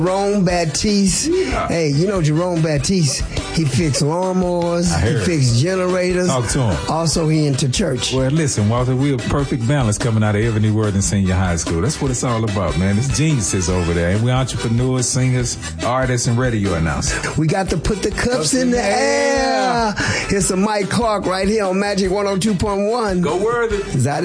Jerome Baptiste. Yeah. Hey, you know Jerome Baptiste, he fixed lawnmowers, he fixed generators. Talk to him. Also, he into church. Well, listen, Walter, we're a perfect balance coming out of Ebony Worthing Senior High School. That's what it's all about, man. It's geniuses over there. And we're entrepreneurs, singers, artists, and radio announcers. We got to put the cups in the air. Here's some Mike Clark right here on Magic 102.1. Go Worthy. Is that